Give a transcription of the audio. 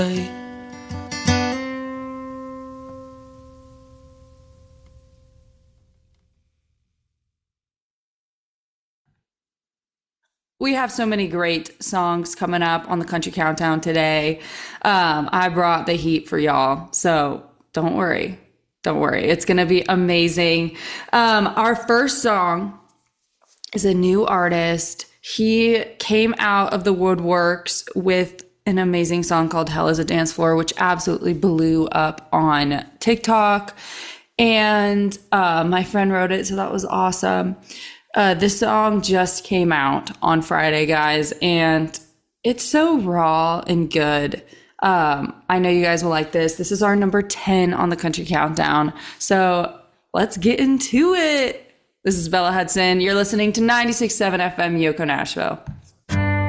We have so many great songs coming up on the Country Countdown today. I brought the heat for y'all, so don't worry. Don't worry. It's going to be amazing. Our first song is a new artist. He came out of the woodworks with an amazing song called Hell is a Dance Floor, which absolutely blew up on TikTok. And my friend wrote it, so that was awesome. This song just came out on Friday, guys, and it's so raw and good. I know you guys will like this. This is our number 10 on the Country Countdown. So let's get into it. This is Bella Hudson. You're listening to 96.7 FM Yoko Nashville.